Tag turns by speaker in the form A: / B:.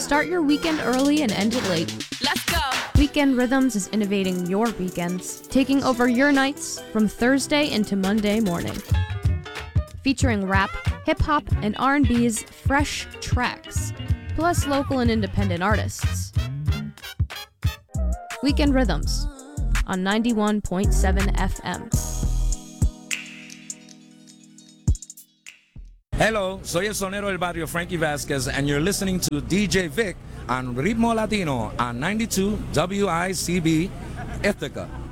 A: Start your weekend early and end it late.
B: Let's go!
A: Weekend Rhythms is innovating your weekends, taking over your nights from Thursday into Monday morning. Featuring rap, hip-hop, and R&B's fresh tracks, plus local and independent artists. Weekend Rhythms on 91.7 FM.
C: Hello, soy el sonero del barrio Frankie Vasquez, and you're listening to DJ Vic on Ritmo Latino on 92 WICB Ithaca.